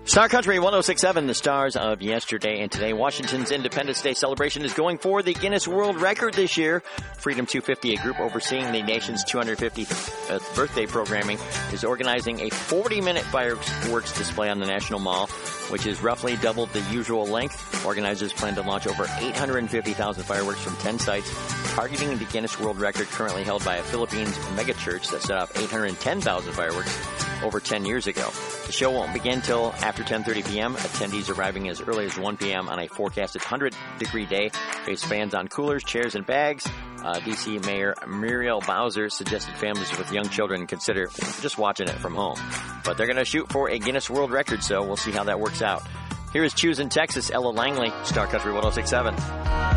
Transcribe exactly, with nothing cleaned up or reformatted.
Star Country one oh six point seven, the stars of yesterday and today. Washington's Independence Day celebration is going for the Guinness World Record this year. Freedom two fifty, a group overseeing the nation's two hundred fiftieth birthday programming, is organizing a forty-minute fireworks display on the National Mall, which is roughly double the usual length. Organizers plan to launch over eight hundred fifty thousand fireworks from ten sites, targeting the Guinness World Record currently held by a Philippines megachurch that set off eight hundred ten thousand fireworks over ten years ago. The show won't begin till after ten thirty p.m., attendees arriving as early as one p.m. on a forecasted one hundred degree day. Face fans on coolers, chairs, and bags. Uh, D C Mayor Muriel Bowser suggested families with young children consider just watching it from home. But they're going to shoot for a Guinness World Record, so we'll see how that works out. Here is Choose in Texas, Ella Langley, Star Country one oh six point seven.